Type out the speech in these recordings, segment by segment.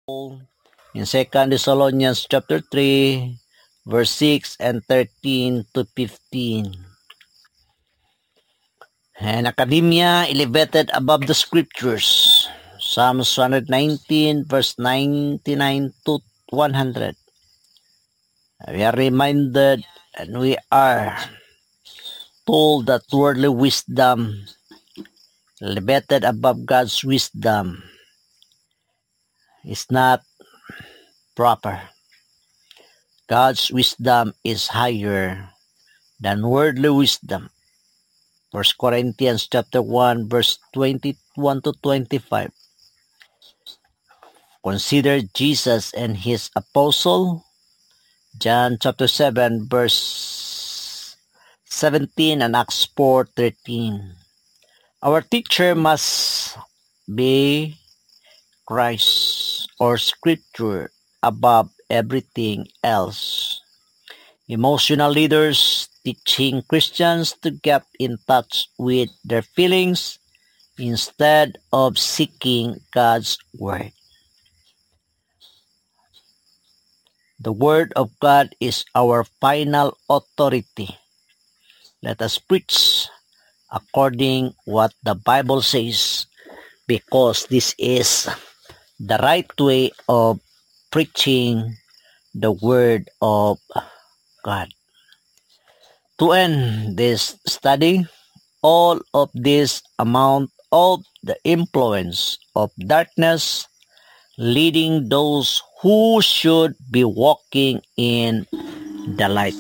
in 2 Thessalonians chapter 3, verse 6 and 13 to 15. And academia elevated above the scriptures. Psalms 119, verse 99 to 100. We are reminded and we are told that worldly wisdom elevated above God's wisdom is not proper. God's wisdom is higher than worldly wisdom. 1 Corinthians chapter 1, verse 21 to 25. Consider Jesus and his apostle. John chapter 7, verse 17 and Acts 4:13. Our teacher must be Christ or Scripture above everything else. Emotional leaders teaching Christians to get in touch with their feelings instead of seeking God's Word. The Word of God is our final authority. Let us preach according what the Bible says, because this is the right way of preaching the Word of God. To end this study, all of this amount of the influence of darkness leading those who should be walking in the light.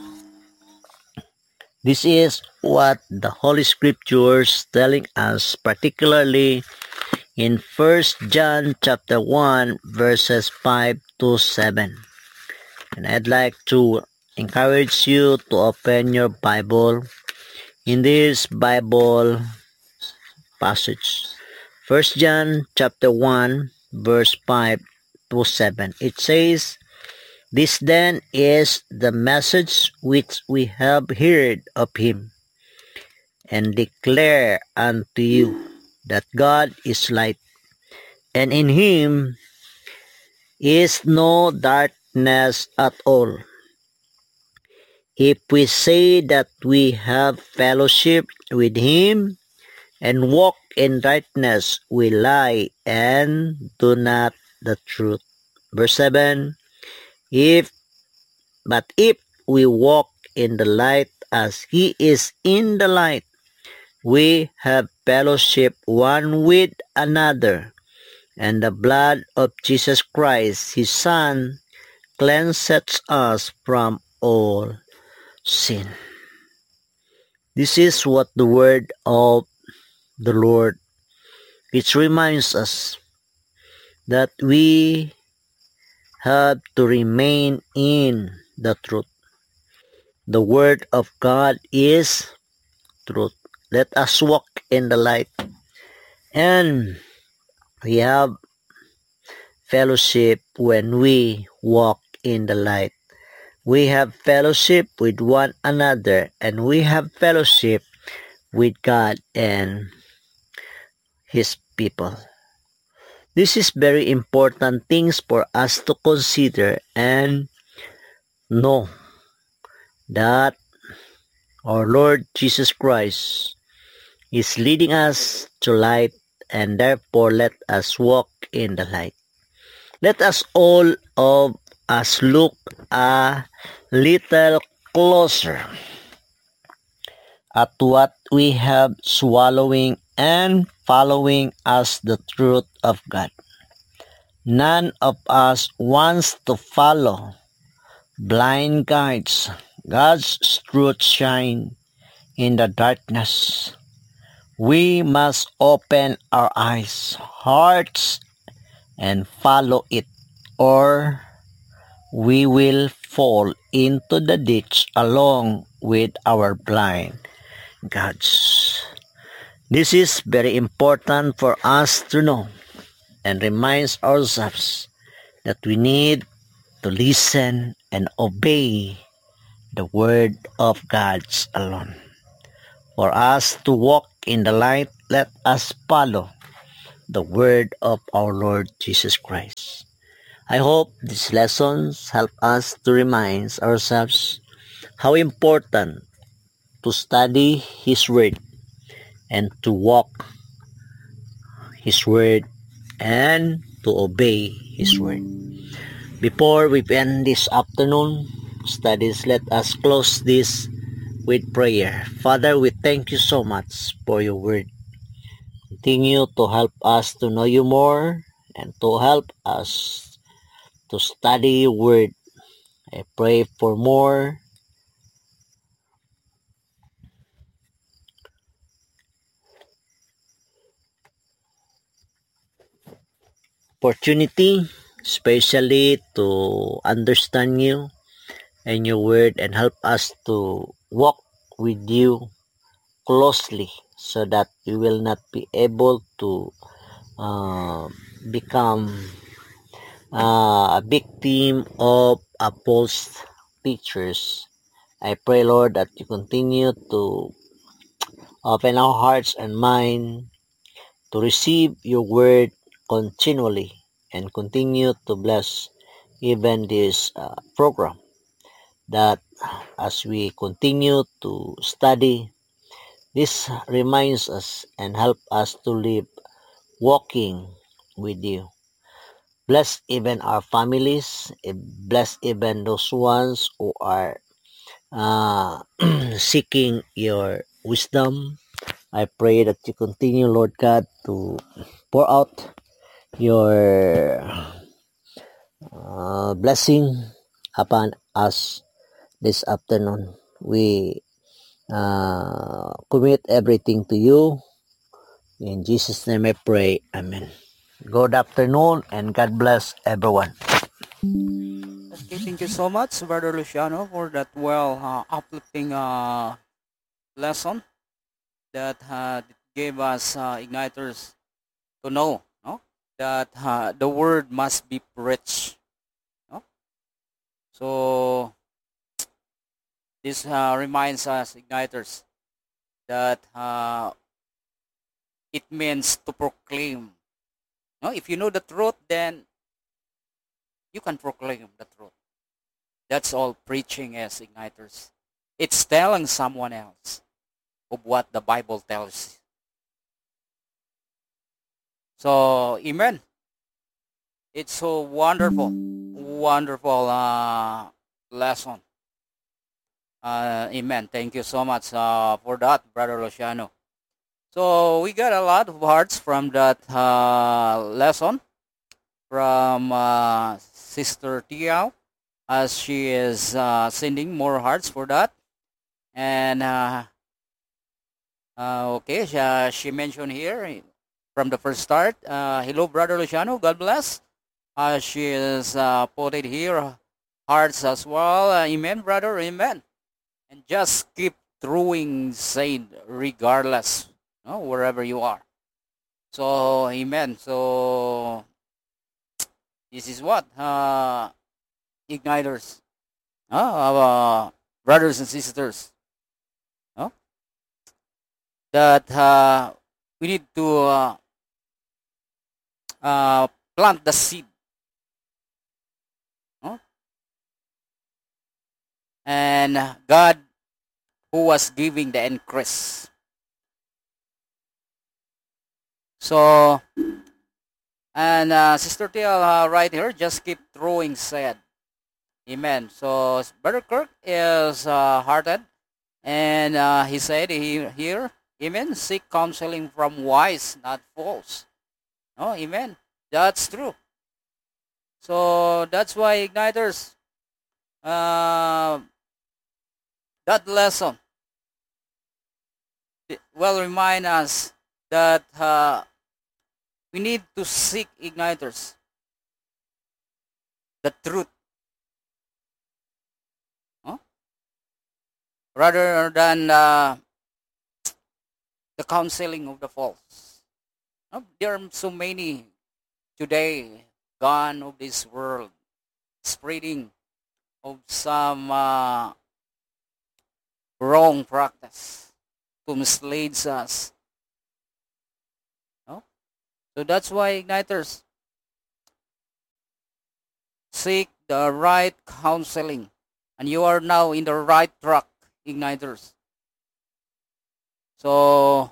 This is what the Holy Scriptures telling us, particularly in 1 John chapter 1 verses 5 to 7. And I'd like to encourage you to open your Bible in this Bible passage. 1 John chapter 1 verse 5 to 7. It says, "This then is the message which we have heard of him, and declare unto you, that God is light, and in him is no darkness at all. If we say that we have fellowship with him and walk in darkness, we lie and do not the truth." Verse 7, if we walk in the light as he is in the light, we have fellowship one with another, and the blood of Jesus Christ, his Son, cleanses us from all sin. This is what the word of the Lord, which reminds us that we have to remain in the truth. The word of God is truth. Let us walk in the light, and we have fellowship when we walk in the light. We have fellowship with one another, and we have fellowship with God and his people. This is very important things for us to consider and know that our Lord Jesus Christ is leading us to light, and therefore let us walk in the light. Let us all of us look a little closer at what we have swallowing and following as the truth of God. None of us wants to follow blind guides. God's truth shine in the darkness. We must open our eyes, hearts, and follow it, or we will fall into the ditch along with our blind guides. This is very important for us to know and reminds ourselves that we need to listen and obey the word of God alone. For us to walk in the light, let us follow the word of our Lord Jesus Christ. I hope these lessons help us to remind ourselves how important to study His Word and to walk His Word and to obey His Word. Before we end this afternoon studies, let us close this with prayer. Father, we thank you so much for your Word. Continue to help us to know you more and to help us to study your Word. I pray for more opportunity, especially to understand you and your word, and help us to walk with you closely so that we will not be able to become a victim of false teachers. I pray, Lord, that you continue to open our hearts and mind to receive your word continually and continue to bless even this program, that as we continue to study, this reminds us and help us to live walking with you. Bless even our families, bless even those ones who are uh, seeking your wisdom. I pray that you continue, Lord God, to pour out your blessing upon us this afternoon. We commit everything to you. In Jesus' name I pray. Amen. Good afternoon and God bless everyone. Okay, thank you so much, Brother Luciano, for that uplifting lesson that gave us igniters to know, no, that the word must be preached. No? So this reminds us, igniters, that it means to proclaim. No? If you know the truth, then you can proclaim the truth. That's all preaching is, igniters. It's telling someone else of what the Bible tells. So, amen. It's so wonderful, wonderful lesson. Amen. Thank you so much for that, Brother Luciano. So, we got a lot of hearts from that lesson from Sister Tiao, as she is sending more hearts for that. And okay, she mentioned here from the first start. Hello, Brother Luciano. God bless. She is put here hearts as well. Amen, brother. Amen. And just keep throwing seed regardless, no, wherever you are. So, amen. So, this is what igniters, brothers and sisters, no? That we need to plant the seed, no? And God, who was giving the increase. So, and Sister Tiel right here, just keep throwing said. Amen. So Brother Kirk is hearted, and he said here, amen, seek counseling from wise, not false. No, amen. That's true. So that's why, igniters, uh, that lesson will remind us that we need to seek, igniters, the truth, huh? Rather than the counseling of the false. There are so many today gone of this world, spreading of some wrong practice to mislead us. No? So that's why, igniters, seek the right counseling. And you are now in the right track, Igniters. So,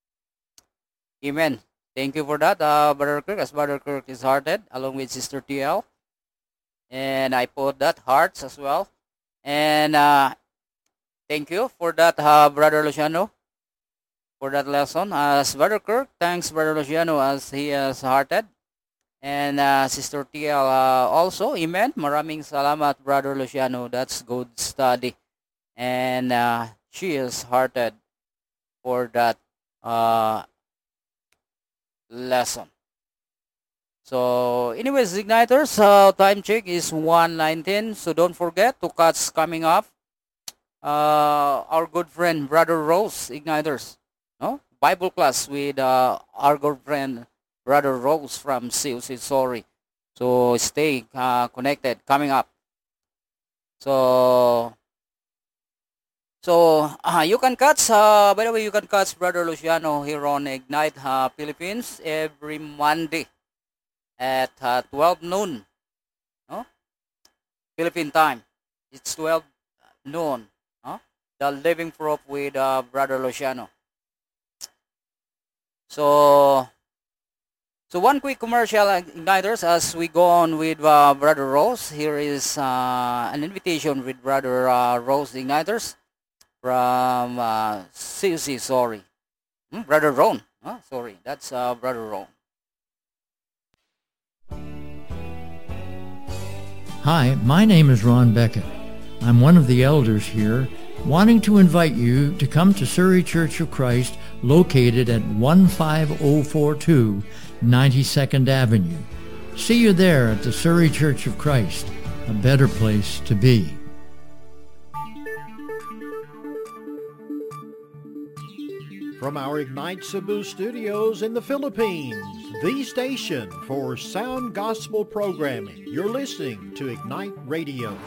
amen. Thank you for that, Brother Kirk, as Brother Kirk is hearted, along with Sister TL. And I put that hearts as well. And thank you for that, Brother Luciano, for that lesson. As Brother Kirk, thanks, Brother Luciano, as he has hearted. And Sister TL also, amen. Maraming salamat, Brother Luciano. That's good study. And she is hearted for that lesson. So, anyways, Igniters, time check is 1:19. So don't forget to catch coming up our good friend Brother Rose, Igniters, no Bible class with our good friend Brother Rose from COC. Sorry. So stay connected. Coming up. So you can catch, by the way, you can catch Brother Luciano here on Ignite Philippines every Monday at 12 noon, no? Philippine time. It's 12 noon. No? The Living Proof with Brother Luciano. So one quick commercial, Igniters, as we go on with Brother Rose. Here is an invitation with Brother Rose, Igniters, from CUC, sorry. Brother Ron. Sorry, that's Brother Ron. Hi, my name is Ron Beckett. I'm one of the elders here, wanting to invite you to come to Surrey Church of Christ, located at 15042 92nd Avenue. See you there at the Surrey Church of Christ, a better place to be. From our Ignite Cebu studios in the Philippines, the station for sound gospel programming, you're listening to Ignite Radio.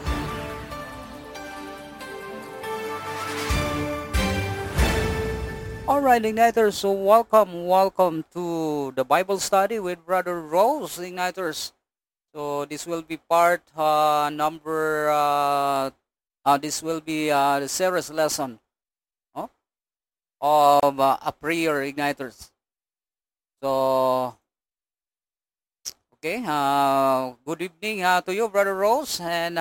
All right, Igniters, so welcome to the Bible study with Brother Rose, Igniters. So this will be part this will be the series lesson of a prayer, Igniters. So, okay, good evening to you, Brother Rose, and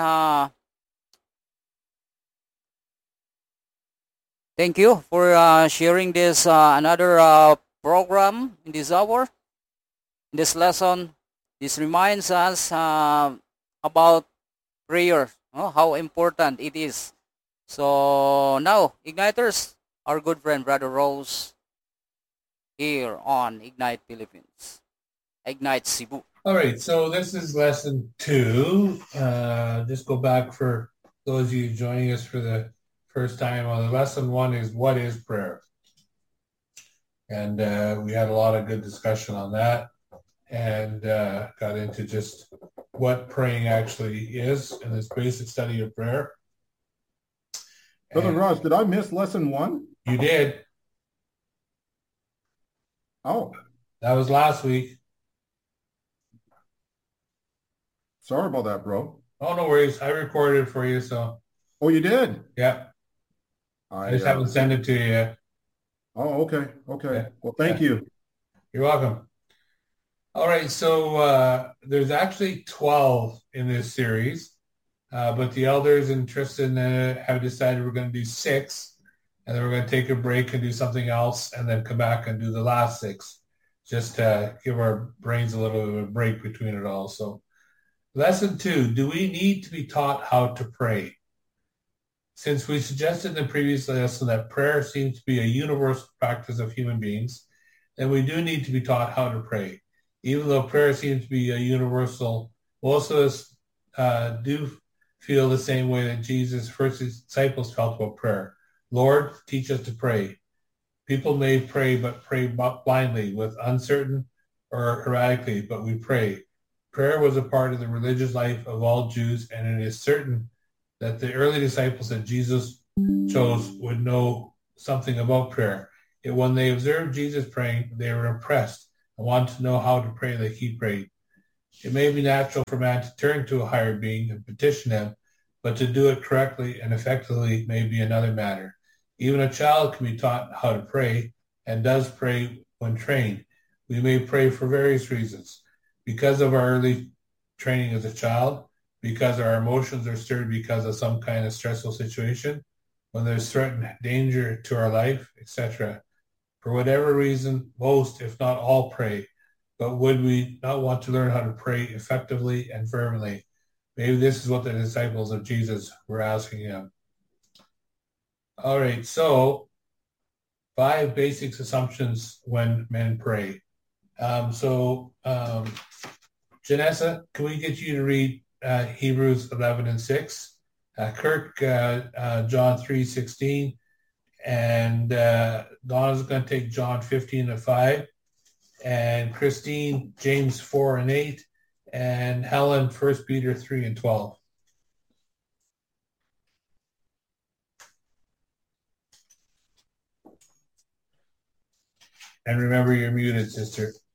thank you for sharing this another program in this hour, in this lesson. This reminds us about prayer, how important it is. So now, Igniters, our good friend Brother Rose here on Ignite Philippines, Ignite Cebu. All right, so this is lesson 2. Just go back for those of you joining us for the first time. Lesson 1 is what is prayer? And we had a lot of good discussion on that and got into just what praying actually is in this basic study of prayer. Brother Ross, did I miss lesson 1? You did. Oh. That was last week. Sorry about that, bro. Oh, no worries. I recorded it for you, so. Oh, you did? Yeah. I just haven't sent it to you yet. Oh, okay. Okay. Yeah. Well, thank you. You're welcome. All right, so there's actually 12 in this series, but the elders and Tristan have decided we're going to do 6. And then we're going to take a break and do something else and then come back and do the last 6, just to give our brains a little bit of a break between it all. So lesson 2, do we need to be taught how to pray? Since we suggested in the previous lesson that prayer seems to be a universal practice of human beings, then we do need to be taught how to pray. Even though prayer seems to be a universal, most of us do feel the same way that Jesus' first disciples felt about prayer. Lord, teach us to pray. People may pray, but pray blindly, with uncertain or erratically, but we pray. Prayer was a part of the religious life of all Jews, and it is certain that the early disciples that Jesus chose would know something about prayer. Yet when they observed Jesus praying, they were impressed and wanted to know how to pray like he prayed. It may be natural for man to turn to a higher being and petition him, but to do it correctly and effectively may be another matter. Even a child can be taught how to pray and does pray when trained. We may pray for various reasons. Because of our early training as a child, because our emotions are stirred because of some kind of stressful situation, when there's threatened danger to our life, etc. For whatever reason, most, if not all, pray. But would we not want to learn how to pray effectively and fervently? Maybe this is what the disciples of Jesus were asking him. All right, so 5 basic assumptions when men pray. Janessa, can we get you to read Hebrews 11 and 6? Kirk, John 3:16, and Donna's going to take John 15 and 5, and Christine, James 4 and 8, and Helen, 1 Peter 3 and 12. And remember, you're muted, sister.